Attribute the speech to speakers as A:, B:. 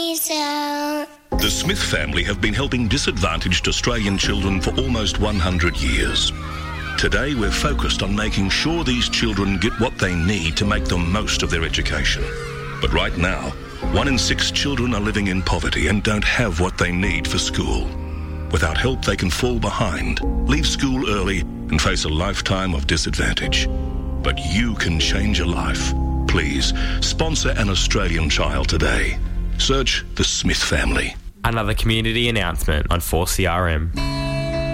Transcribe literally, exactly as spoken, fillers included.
A: The Smith family have been helping disadvantaged Australian children for almost one hundred years. Today we're focused on making sure these children get what they need to make the most of their education. But right now, one in six children are living in poverty and don't have what they need for school. Without help, they can fall behind, leave school early, and face a lifetime of disadvantage. But you can change a life. Please, sponsor an Australian child today. Search the Smith family.
B: Another community announcement on four C R M.